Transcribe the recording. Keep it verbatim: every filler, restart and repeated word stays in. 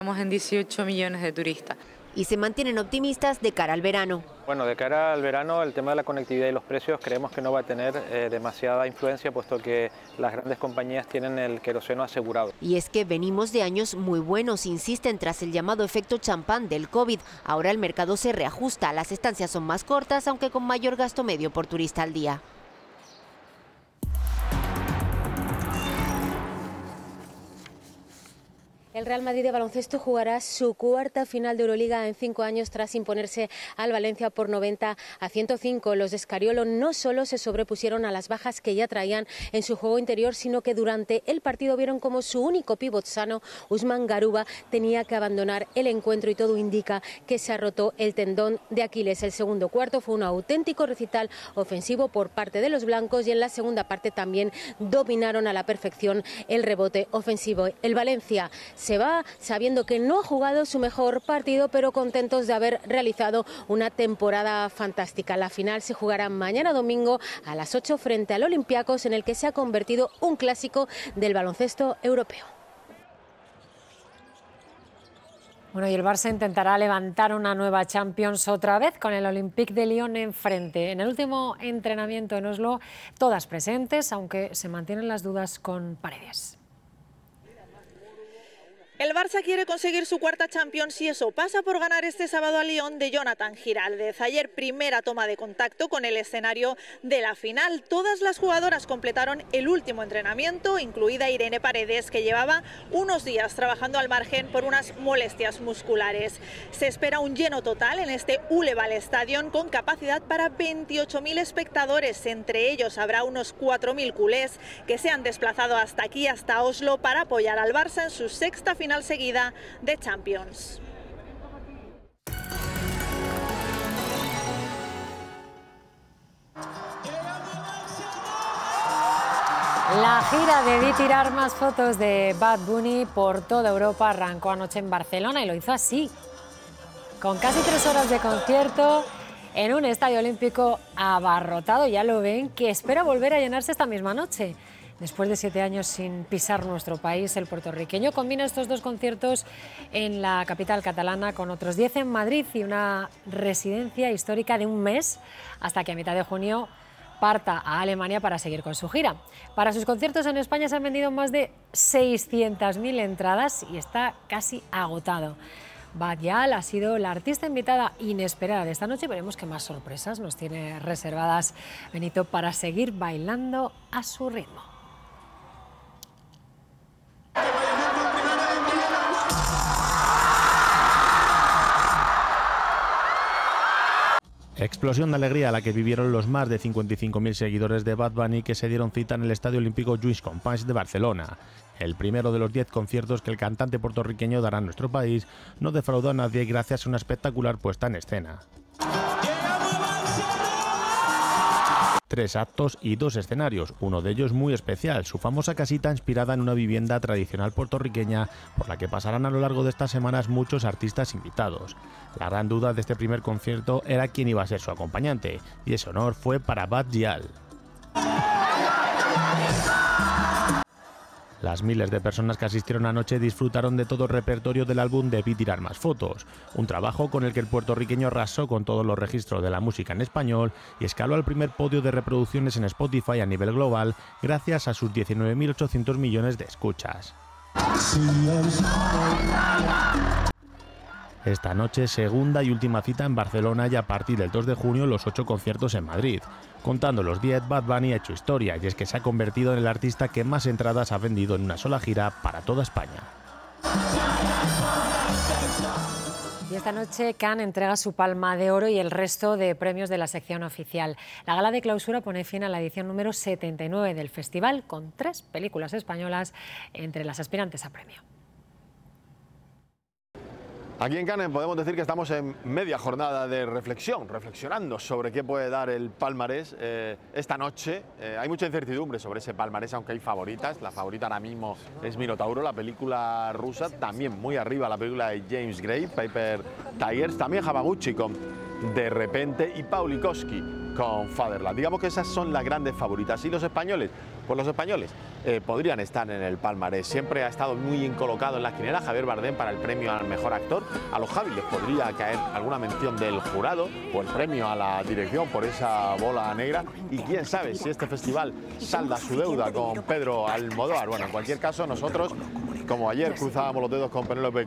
Estamos en dieciocho millones de turistas. Y se mantienen optimistas de cara al verano. Bueno, de cara al verano el tema de la conectividad y los precios creemos que no va a tener eh, demasiada influencia, puesto que las grandes compañías tienen el queroseno asegurado. Y es que venimos de años muy buenos, insisten, tras el llamado efecto champán del COVID. Ahora el mercado se reajusta, las estancias son más cortas, aunque con mayor gasto medio por turista al día. El Real Madrid de baloncesto jugará su cuarta final de Euroliga en cinco años tras imponerse al Valencia por noventa a ciento cinco. Los de Scariolo no solo se sobrepusieron a las bajas que ya traían en su juego interior, sino que durante el partido vieron como su único pívot sano, Usman Garuba, tenía que abandonar el encuentro y todo indica que se ha roto el tendón de Aquiles. El segundo cuarto fue un auténtico recital ofensivo por parte de los blancos y en la segunda parte también dominaron a la perfección el rebote ofensivo. El Valencia se va sabiendo que no ha jugado su mejor partido, pero contentos de haber realizado una temporada fantástica. La final se jugará mañana domingo a las ocho frente al Olympiacos, en el que se ha convertido un clásico del baloncesto europeo. Bueno, y el Barça intentará levantar una nueva Champions otra vez con el Olympique de Lyon enfrente. En el último entrenamiento en Oslo, todas presentes, aunque se mantienen las dudas con Paredes. El Barça quiere conseguir su cuarta Champions y eso pasa por ganar este sábado a Lyon de Jonathan Giraldez. Ayer primera toma de contacto con el escenario de la final. Todas las jugadoras completaron el último entrenamiento, incluida Irene Paredes, que llevaba unos días trabajando al margen por unas molestias musculares. Se espera un lleno total en este Uleval Stadion con capacidad para veintiocho mil espectadores. Entre ellos habrá unos cuatro mil culés que se han desplazado hasta aquí, hasta Oslo, para apoyar al Barça en su sexta final seguida de Champions. La gira de Vi tirar más fotos de Bad Bunny por toda Europa arrancó anoche en Barcelona y lo hizo así, con casi tres horas de concierto en un estadio olímpico abarrotado. Ya lo ven, que espera volver a llenarse esta misma noche. Después de siete años sin pisar nuestro país, el puertorriqueño combina estos dos conciertos en la capital catalana con otros diez en Madrid y una residencia histórica de un mes hasta que a mitad de junio parta a Alemania para seguir con su gira. Para sus conciertos en España se han vendido más de seiscientas mil entradas y está casi agotado. Bad Gyal ha sido la artista invitada inesperada de esta noche y veremos qué más sorpresas nos tiene reservadas Benito para seguir bailando a su ritmo. Explosión de alegría la que vivieron los más de cincuenta y cinco mil seguidores de Bad Bunny que se dieron cita en el Estadio Olímpico Lluís Companys de Barcelona. El primero de los diez conciertos que el cantante puertorriqueño dará en nuestro país no defraudó a nadie gracias a una espectacular puesta en escena. Tres actos y dos escenarios, uno de ellos muy especial, su famosa casita inspirada en una vivienda tradicional puertorriqueña por la que pasarán a lo largo de estas semanas muchos artistas invitados. La gran duda de este primer concierto era quién iba a ser su acompañante, y ese honor fue para Bad Gyal. Las miles de personas que asistieron anoche disfrutaron de todo el repertorio del álbum de Vi tirar más fotos, un trabajo con el que el puertorriqueño arrasó con todos los registros de la música en español y escaló al primer podio de reproducciones en Spotify a nivel global gracias a sus diecinueve mil ochocientos millones de escuchas. Esta noche, segunda y última cita en Barcelona y a partir del dos de junio los ocho conciertos en Madrid. Contando los diez, Bad Bunny ha hecho historia y es que se ha convertido en el artista que más entradas ha vendido en una sola gira para toda España. Y esta noche Cannes entrega su Palma de Oro y el resto de premios de la sección oficial. La gala de clausura pone fin a la edición número setenta y nueve del festival, con tres películas españolas entre las aspirantes a premio. Aquí en Cannes podemos decir que estamos en media jornada de reflexión, reflexionando sobre qué puede dar el palmarés eh, esta noche. Eh, hay mucha incertidumbre sobre ese palmarés, aunque hay favoritas. La favorita ahora mismo es Minotauro, la película rusa, también muy arriba la película de James Gray, Paper Tigers, también Hamaguchi con De repente y Paulikowski con Fatherland. Digamos que esas son las grandes favoritas. ¿Y los españoles? Pues los españoles eh, podrían estar en el palmarés. Siempre ha estado muy bien colocado en la quiniela Javier Bardem para el premio al mejor actor. A los Javi les podría caer alguna mención del jurado o el premio a la dirección por esa bola negra. Y quién sabe si este festival salda su deuda con Pedro Almodóvar. Bueno, en cualquier caso, nosotros, como ayer cruzábamos los dedos con Penélope